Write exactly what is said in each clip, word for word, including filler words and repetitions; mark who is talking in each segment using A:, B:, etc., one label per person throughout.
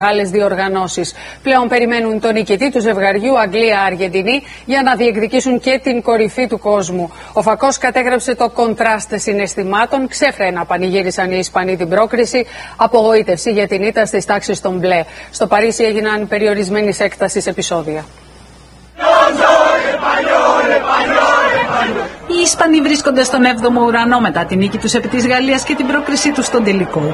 A: Άλλες διοργανώσεις. Πλέον περιμένουν τον νικητή του ζευγαριού Αγγλία-Αργεντινή για να διεκδικήσουν και την κορυφή του κόσμου. Ο φακός κατέγραψε το κοντράστ συναισθημάτων, ξέφρενα πανηγύρισαν οι Ισπανοί την πρόκριση, απογοήτευση για την ήττα στις τάξεις των μπλε. Στο Παρίσι έγιναν περιορισμένης έκτασης επεισόδια.
B: Οι Ισπανοί βρίσκονται στον έβδομο ουρανό μετά την νίκη τους επί της Γαλλίας και την πρόκρισή τους στον τελικό.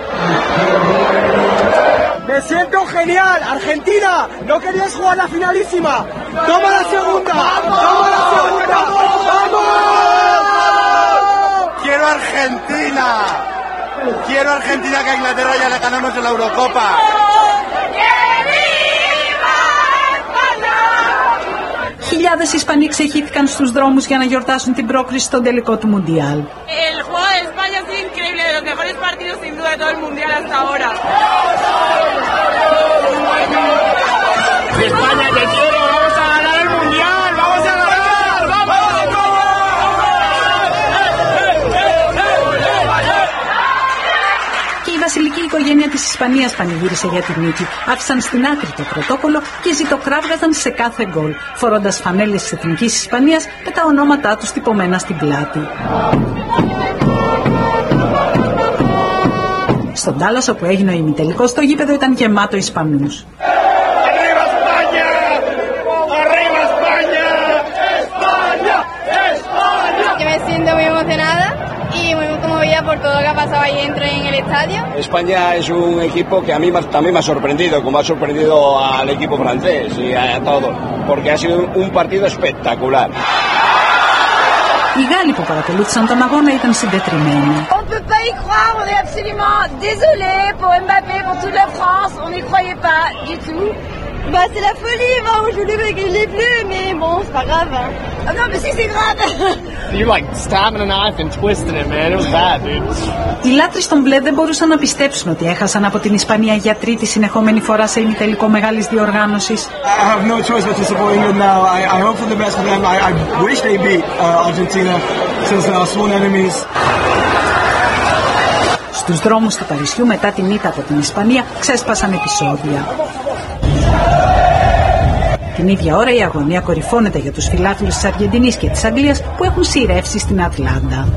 C: Me siento genial, Argentina, no querías jugar la finalísima. Toma la segunda, toma la segunda, vamos.
D: Quiero Argentina, quiero Argentina que a Inglaterra ya le ganamos en la Eurocopa.
B: Χιλιάδες Ισπανοί ξεχύθηκαν στους δρόμους για να γιορτάσουν την πρόκριση στον τελικό του Μουντιάλ.
E: El juego de España es increíble, de los mejores partidos sin duda de todo el Mundial hasta ahora.
C: España, te quiero, vamos a ganar el Mundial, vamos a ganar, vamos.
B: Και η βασιλική οικογένεια της Ισπανίας πανηγύρισε για την νίκη. Άφησαν στην άκρη το πρωτόκολλο και ζητοκράβγαζαν σε κάθε γκολ, φορώντας φανέλες της Εθνικής Ισπανίας με τα ονόματά τους τυπωμένα στην πλάτη. Στον Τάλλας, όπου έγινε ο ημιτελικός, το γήπεδο ήταν γεμάτο Ισπανούς.
E: por todo lo que ha pasado ahí dentro en el estadio.
F: España es un equipo que a mí también me ha sorprendido, como ha sorprendido al equipo francés y a todos, porque ha sido un partido espectacular.
B: Οι Γάλλοι που παρακολούθησαν τον αγώνα ήταν συντετριμμένοι.
E: On peut pas y croire, on est absolument désolé pour Mbappé, pour toute la France, on n'y croyait pas du tout. Bah c'est la folie, moi je voulais les bleus, mais bon c'est pas grave. Hein. Oh non mais si c'est grave.
C: You like stabbing a knife and twisting it, man. It was bad, dude.
B: Οι λάτρεις των μπλε δεν μπορούσαν να πιστέψουν ότι έχασαν από την Ισπανία για τρίτη συνεχόμενη φορά σε ημιτελικό μεγάλης διοργάνωσης.
C: I have no choice but to support England now. I, I hope for the best for them. I, I wish they beat uh, Argentina since they are sworn enemies.
B: Στους δρόμους του Παρισιού μετά την ήττα από την Ισπανία ξέσπασαν επεισόδια. Την ίδια ώρα η αγωνία κορυφώνεται για τους φιλάθλους της Αργεντινής και της Αγγλίας που έχουν σειρεύσει στην Ατλάντα.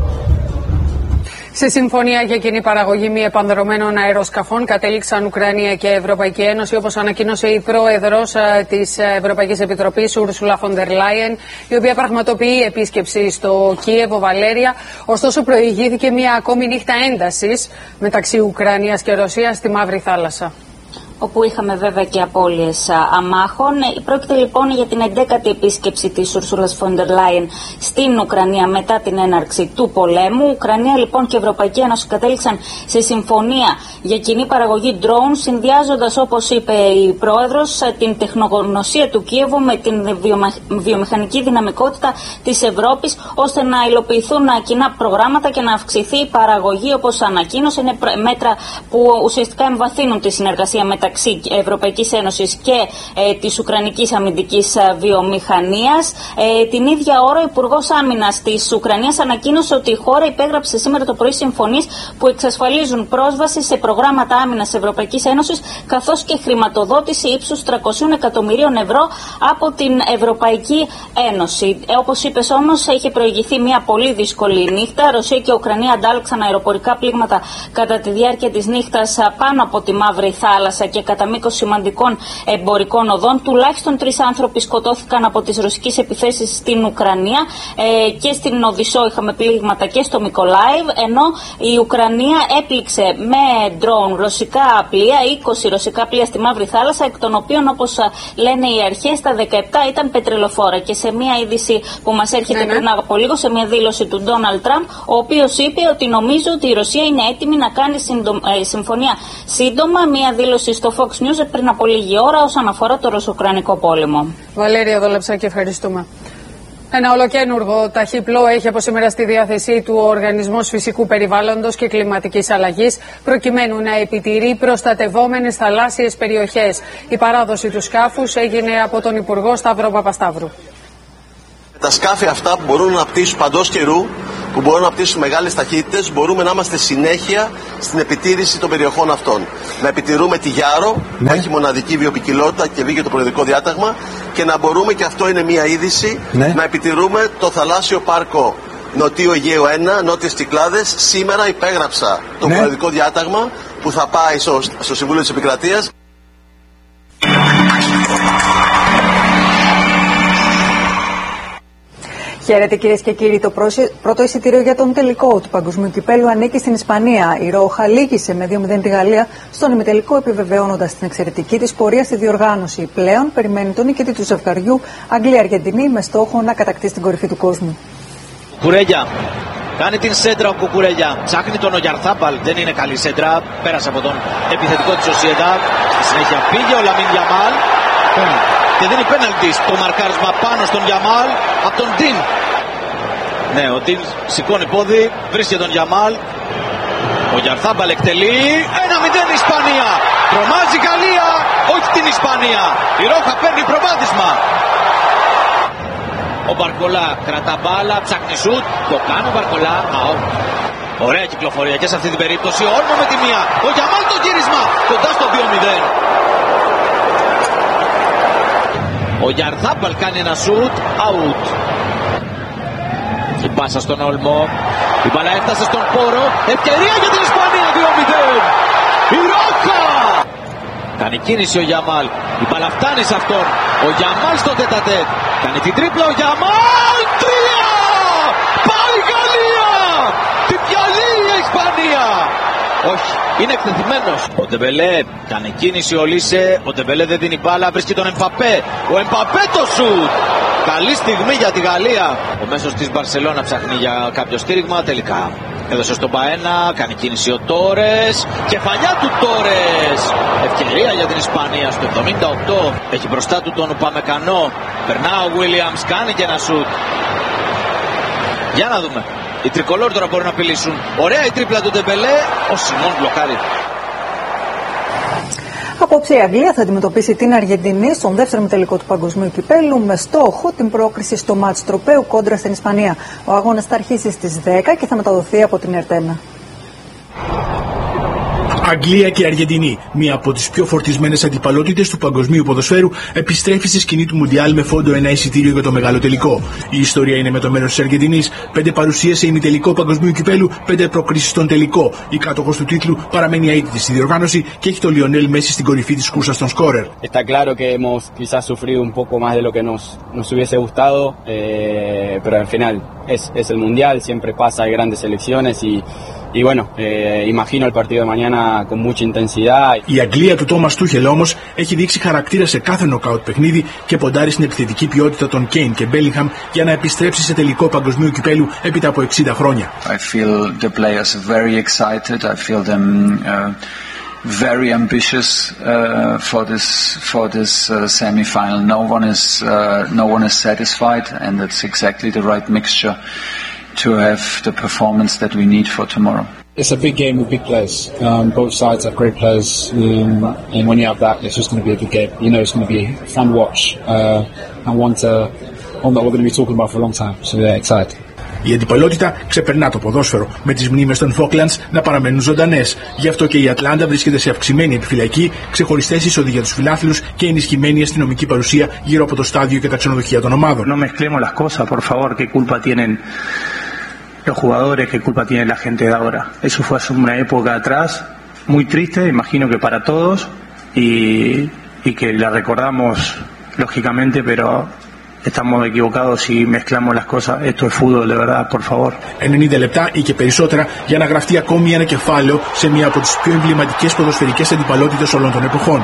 A: Σε συμφωνία για κοινή παραγωγή μη επανδρωμένων αεροσκαφών κατέληξαν Ουκρανία και Ευρωπαϊκή Ένωση, όπως ανακοίνωσε η πρόεδρος της Ευρωπαϊκής Επιτροπής, Ursula von der Leyen, η οποία πραγματοποιεί επίσκεψη στο Κίεβο, Βαλέρια. Ωστόσο, προηγήθηκε μια ακόμη νύχτα έντασης μεταξύ Ουκρανίας και Ρωσίας στη Μαύρη Θάλασσα,
G: όπου είχαμε βέβαια και απώλειες αμάχων. Πρόκειται λοιπόν για την εντέκατη επίσκεψη της Ursula von der Leyen στην Ουκρανία μετά την έναρξη του πολέμου. Ουκρανία λοιπόν και Ευρωπαϊκή Ένωση κατέληξαν σε συμφωνία για κοινή παραγωγή drone, συνδυάζοντας, όπως είπε η πρόεδρος, την τεχνογνωσία του Κίεβου με την βιομηχανική δυναμικότητα της Ευρώπης, ώστε να υλοποιηθούν κοινά προγράμματα και να αυξηθεί η παραγωγή, όπως ανακοίνωσε. Είναι μέτρα που ουσιαστικά εμβαθύνουν τη συνεργασία μεταξύ Ευρωπαϊκής Ένωσης και ε, της Ουκρανικής αμυντικής βιομηχανίας. Ε, την ίδια ώρα, ο Υπουργός Άμυνας της Ουκρανίας ανακοίνωσε ότι η χώρα υπέγραψε σήμερα το πρωί συμφωνίες που εξασφαλίζουν πρόσβαση σε προγράμματα άμυνας της Ευρωπαϊκής Ένωσης, καθώς και χρηματοδότηση ύψους τριακόσια εκατομμυρίων ευρώ από την Ευρωπαϊκή Ένωση. Ε, όπως είπες όμως, είχε προηγηθεί μια πολύ δύσκολη νύχτα. Ρωσία και Ουκρανία αντάλλαξαν αεροπορικά πλήγματα κατά τη διάρκεια της νύχτας πάνω από τη Μαύρη Θάλασσα και κατά μήκος σημαντικών εμπορικών οδών. Τουλάχιστον τρεις άνθρωποι σκοτώθηκαν από τις ρωσικές επιθέσεις στην Ουκρανία ε, και στην Οδυσσό είχαμε πλήγματα και στο Μικολάιβ, ενώ η Ουκρανία έπληξε με ντρόουν ρωσικά πλοία, είκοσι ρωσικά πλοία στη Μαύρη Θάλασσα, εκ των οποίων, όπως λένε οι αρχές, τα δεκαεπτά ήταν πετρελοφόρα. Και σε μια είδηση που μας έρχεται ναι, ναι. πριν από λίγο, σε μια δήλωση του Ντόναλντ Τραμπ, ο οποίος είπε ότι νομίζω ότι η Ρωσία είναι έτοιμη να κάνει συντο... ε, συμφωνία σύντομα, μια δήλωση στο Fox News πριν από λίγη ώρα όσον αφορά το ρωσο-ουκρανικό πόλεμο.
A: Βαλέρια Δολεψάκη, ευχαριστούμε. Ένα ολοκαίνουργο ταχύπλο έχει από σήμερα στη διάθεσή του ο Οργανισμός Φυσικού Περιβάλλοντος και Κλιματικής Αλλαγής, προκειμένου να επιτηρεί προστατευόμενες θαλάσσιες περιοχές. Η παράδοση του σκάφους έγινε από τον Υπουργό Σταύρο Παπασταύρου.
H: Τα σκάφη αυτά που μπορούν να αναπτύσσουν παντός καιρού, που μπορούν να αναπτύσσουν μεγάλες ταχύτητες, μπορούμε να είμαστε συνέχεια στην επιτήρηση των περιοχών αυτών. Να επιτηρούμε τη Γιάρο, ναι, που έχει μοναδική βιοποικιλότητα και βγήκε το προεδρικό διάταγμα, και να μπορούμε, και αυτό είναι μια είδηση, ναι, να επιτηρούμε το θαλάσσιο πάρκο Νοτίου Αιγαίου ένα, Νότιες Κυκλάδες. Σήμερα υπέγραψα το ναι. προεδρικό διάταγμα που θα πάει στο, στο Συμβούλιο της Επικρατείας.
I: Χαίρετε κυρίες και κύριοι. Το πρώτο εισιτήριο για τον τελικό του Παγκοσμίου Κυπέλλου ανήκει στην Ισπανία. Η Ρόχα λύγησε με δύο μηδέν τη Γαλλία στον ημιτελικό, επιβεβαιώνοντας την εξαιρετική της πορεία στη διοργάνωση. Πλέον περιμένει τον νικητή του ζευγαριού Αγγλία-Αργεντινή με στόχο να κατακτήσει την κορυφή του κόσμου.
J: Κουρέλια. Κάνει την σέντρα ο Κουκουρέλια. Ψάχνει τον Ογιαρθάμπαλ. Δεν είναι καλή σέντρα. Πέρασε από τον επιθετικό της Σοσιεδάδ. Στη συνέχεια πήγε ο Λαμίν Γιαμάλ. Και δίνει πέναλτι στο μαρκάρισμα πάνω στον Γιαμάλ από τον Ντίν. Ναι, ο Ντίν σηκώνει πόδι, βρίσκει τον Γιαμάλ. Ο Γιαρθάμπαλ εκτελεί. ένα μηδέν Ισπανία. Τρομάζει η Γαλλία, όχι την Ισπανία. Η Ρόχα παίρνει προβάδισμα. Ο Μπαρκολά κρατά μπάλα, ψάχνει σουτ. Το κάνει ο Μπαρκολά. Out. Ωραία κυκλοφορία και σε αυτή την περίπτωση. Όρμο με τη μία. Ο Γιαμάλ το γύρισμα. Κοντά στο δύο μηδέν. Ο Γιαρθάμπαλ κάνει ένα σουτ, out. Η πάσα στον Όλμο. Η μπάλα έφτασε στον Πόρο. Ευκαιρία για την Ισπανία, δύο μηδέν. Η Ρόχα! Κάνει κίνηση ο Γιαμάλ. Η μπάλα φτάνει σε αυτόν. Ο Γιαμάλ στο τέτα-τέτ. Κάνει την τρίπλα ο Γιαμάλ. Τρία! Πάει η Γαλλία! Την διαλύει η Ισπανία! Όχι, είναι εκτεθειμένος. Ο Ντεμπελέ κάνει κίνηση ο Λίσε. Ο Ντεμπελέ δεν δίνει μπάλα, βρίσκει τον Εμπαπέ. Ο Εμπαπέ το σουτ. Καλή στιγμή για τη Γαλλία. Ο μέσος της Μπαρσελόνα ψάχνει για κάποιο στήριγμα. Τελικά έδωσε στον Παένα. Κάνει κίνηση ο Τόρες. Κεφαλιά του Τόρες. Ευκαιρία για την Ισπανία στο εβδομήντα οκτώ. Έχει μπροστά του τον Ουπαμεκανό. Περνά ο Βίλιαμς, κάνει και ένα σουτ. Για να δούμε. Οι τρικολόροι τώρα μπορούν να απειλήσουν. Ωραία η τρίπλα του Ντεμπελέ. Ο Σιμών μπλοκάρει.
I: Απόψε η Αγγλία θα αντιμετωπίσει την Αργεντινή στον δεύτερο ημιτελικό του Παγκοσμίου Κυπέλλου με στόχο την πρόκριση στο μάτς τροπαίου κόντρα στην Ισπανία. Ο αγώνας θα αρχίσει στις δέκα και θα μεταδοθεί από την Ερτένα.
K: Αγγλία και Αργεντινή, μία από τις πιο φορτισμένες αντιπαλότητες του παγκοσμίου ποδοσφαίρου, επιστρέφει στη σκηνή του Μουντιάλ με φόντο ένα εισιτήριο για το μεγάλο τελικό. Η ιστορία είναι με το μέρος της Αργεντινής. Πέντε παρουσίες σε ημιτελικό παγκοσμίου κυπέλου, πέντε προκρίσεις στον τελικό. Η κάτοχος του τίτλου παραμένει αίτητη στη διοργάνωση και έχει το Λιονέλ Μέση στην κορυφή της κούρσας των σκόρερ.
L: Está claro que hemos quizás sufrido un poco más de lo que nos, nos hubiese gustado, eh, pero al final es, es el Mundial, siempre pasa, hay grandes selecciones y Y bueno, eh, imagino el partido de mañana con mucha intensidad.
K: Η Αγγλία του Τόμας Τούχελ όμως έχει δείξει χαρακτήρα σε κάθε νοκάουτ παιχνίδι και ποντάρει στην επιθετική ποιότητα των Κέιν και Μπέλιγχαμ για να επιστρέψει σε τελικό παγκοσμίου κυπέλου έπειτα από εξήντα χρόνια.
M: I feel the players very excited. I feel them uh, very ambitious uh, for this for this uh, semi-final. No one is uh, no one is satisfied, and it's exactly the right mixture to have the performance that we need for tomorrow.
N: It's a big game with big players. Um, both sides have great players, um, and when you have that, it's just going to be a good game. You know, it's going to be a fun watch, uh, and one to one that we're going to be talking about for a long time. So yeah, excited.
K: Η αντιπαλότητα ξεπερνά το ποδόσφαιρο, με τις μνήμες των Falklands να παραμένουν ζωντανές. Γι' αυτό και η Ατλάντα βρίσκεται σε αυξημένη επιφυλακή, ξεχωριστές εισόδοι για τους φιλάθλους και ενισχυμένη αστυνομική παρουσία γύρω από το στάδιο και τα ξενοδοχεία των ομάδων.
O: No mezclemos las cosas, por favor, qué culpa tienen los jugadores, qué culpa tiene la gente de ahora. Eso fue hace una época atrás, muy triste, imagino que para todos, y, y que la recordamos lógicamente, pero estamos equivocados si mezclamos las cosas. Esto es fútbol, de verdad, por favor.
K: ενενήντα λεπτά ή και περισσότερα για να γραφτεί ακόμη ένα κεφάλαιο σε μία από τις πιο εμβληματικές ποδοσφαιρικές αντιπαλότητες όλων των εποχών.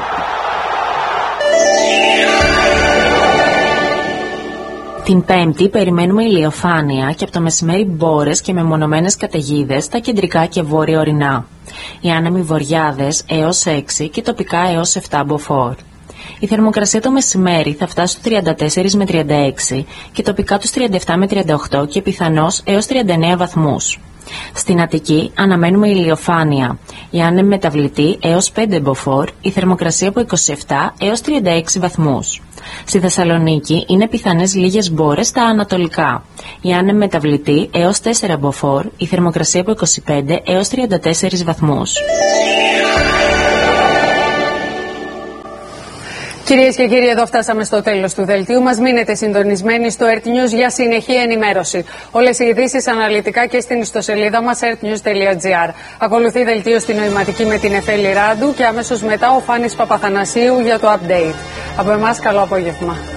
P: Την Πέμπτη περιμένουμε ηλιοφάνεια και από το μεσημέρι μπόρες και μεμονωμένες καταιγίδες στα κεντρικά και βόρεια ορεινά. Οι άνεμοι βορειάδες έως έξι και τοπικά έως επτά μποφόρ. Η θερμοκρασία το μεσημέρι θα φτάσει στους τριάντα τέσσερα με τριάντα έξι και τοπικά τους τριάντα επτά με τριάντα οκτώ και πιθανώς έως τριάντα εννέα βαθμούς. Στην Αττική αναμένουμε ηλιοφάνεια. Η άνεμη μεταβλητή έως πέντε μποφόρ, η θερμοκρασία από είκοσι επτά έως τριάντα έξι βαθμούς. Στη Θεσσαλονίκη είναι πιθανές λίγες μπόρες στα ανατολικά. Η άνεμη μεταβλητή έως τέσσερα μποφόρ, η θερμοκρασία από είκοσι πέντε έως τριάντα τέσσερα βαθμούς.
A: Κυρίες και κύριοι, εδώ φτάσαμε στο τέλος του δελτίου μας. Μείνετε συντονισμένοι στο Earth News για συνεχή ενημέρωση. Όλες οι ειδήσεις αναλυτικά και στην ιστοσελίδα μας earth news dot gr. Ακολουθεί δελτίο στη νοηματική με την Εφέλη Ράντου και αμέσως μετά ο Φάνης Παπαθανασίου για το update. Από εμάς καλό απόγευμα.